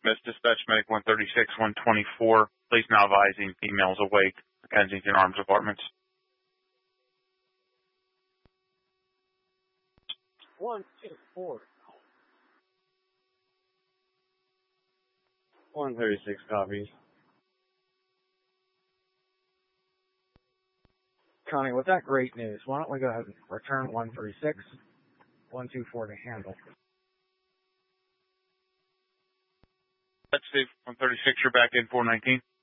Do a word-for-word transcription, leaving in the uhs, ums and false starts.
Miss Dispatch Medic one thirty-six, one twenty-four. Please now advising females awake. Kensington Arms Apartments. One, two, four. one thirty-six copies. Connie, with that great news, why don't we go ahead and return one thirty-six, one two four to handle. Let's see, one thirty-six, you're back in four nineteen.